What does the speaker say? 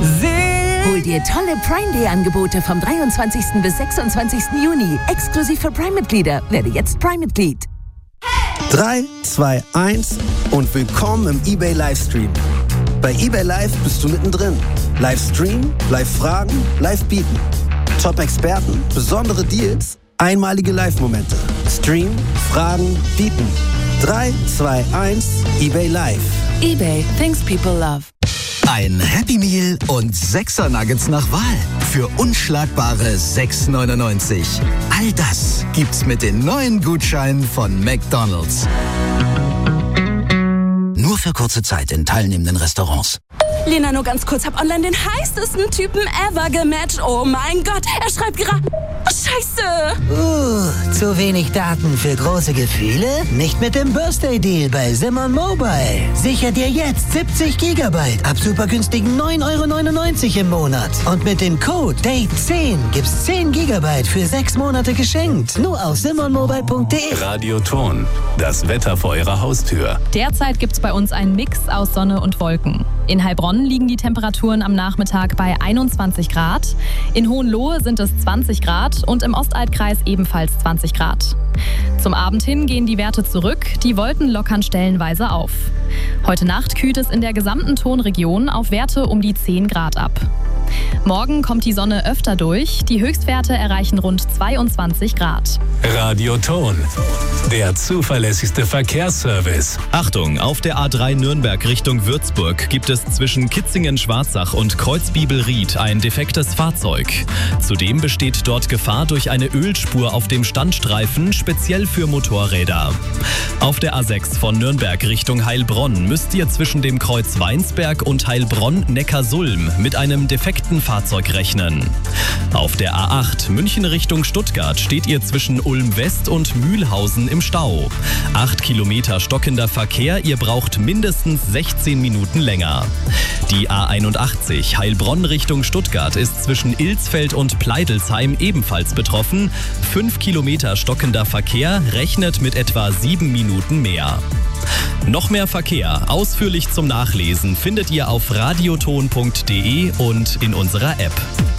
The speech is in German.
Hol dir tolle Prime Day Angebote vom 23. bis 26. Juni. Exklusiv für Prime-Mitglieder. Werde jetzt Prime-Mitglied. 3, 2, 1 und willkommen im eBay Livestream. Bei eBay Live bist du mittendrin. Livestream, Live-Fragen, Live-Bieten. Top-Experten, besondere Deals, einmalige Live-Momente. Stream, Fragen, Bieten. 3, 2, 1, eBay Live. eBay, things people love. Ein Happy Meal und 6er Nuggets nach Wahl für unschlagbare 6,99. All das gibt's mit den neuen Gutscheinen von McDonald's. Nur für kurze Zeit in teilnehmenden Restaurants. Lena, nur ganz kurz, hab online den heißesten Typen ever gematcht. Oh mein Gott, er schreibt gerade... Scheiße! Zu wenig Daten für große Gefühle? Nicht mit dem Birthday Deal bei Simon Mobile. Sicher dir jetzt 70 GB ab super günstigen 9,99 € im Monat. Und mit dem Code DATE10 gibt's 10 GB für 6 Monate geschenkt. Nur auf simonmobile.de. Radioton, das Wetter vor Ihrer Haustür. Derzeit gibt's bei uns einen Mix aus Sonne und Wolken. In Heilbronn liegen die Temperaturen am Nachmittag bei 21 Grad. In Hohenlohe sind es 20 Grad und im Ostalbkreis ebenfalls 20 Grad. Zum Abend hin gehen die Werte zurück, die Wolken lockern stellenweise auf. Heute Nacht kühlt es in der gesamten Tonregion auf Werte um die 10 Grad ab. Morgen kommt die Sonne öfter durch, die Höchstwerte erreichen rund 22 Grad. Radioton, der zuverlässigste Verkehrsservice. Achtung, auf der A3 Nürnberg Richtung Würzburg gibt es zwischen Kitzingen-Schwarzach und Kreuzbibel-Ried ein defektes Fahrzeug. Zudem besteht dort Gefahr durch eine Ölspur auf dem Standstreifen, speziell für Motorräder. Auf der A6 von Nürnberg Richtung Heilbronn müsst ihr zwischen dem Kreuz Weinsberg und Heilbronn-Neckarsulm mit einem defekten Fahrzeug rechnen. Auf der A8 München Richtung Stuttgart steht ihr zwischen Ulm-West und Mühlhausen im Stau. 8 Kilometer stockender Verkehr, ihr braucht mindestens 16 Minuten länger. Die A81 Heilbronn Richtung Stuttgart ist zwischen Ilsfeld und Pleidelsheim ebenfalls betroffen. 5 Kilometer stockender Verkehr, rechnet mit etwa 7 Minuten mehr. Noch mehr Verkehr, ausführlich zum Nachlesen, findet ihr auf radioton.de und in unserer App.